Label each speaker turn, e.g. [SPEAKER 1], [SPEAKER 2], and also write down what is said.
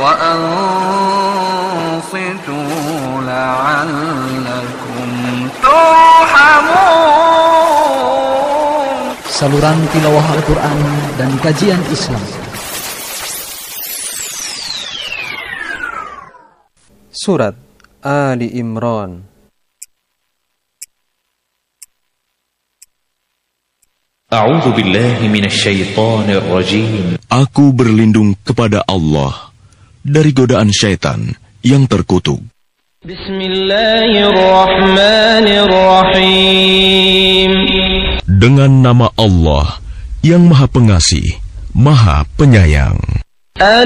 [SPEAKER 1] وأنصتوا لعلكم ترحمون.
[SPEAKER 2] Saluran tilawah Al-Quran dan kajian Islam.
[SPEAKER 3] Surat Ali Imran.
[SPEAKER 4] A'udzu billahi minasyaitonir rajim.
[SPEAKER 5] Aku berlindung kepada Allah dari godaan syaitan yang terkutuk.
[SPEAKER 1] Bismillahirrahmanirrahim.
[SPEAKER 5] Dengan nama Allah yang Maha Pengasih, Maha Penyayang.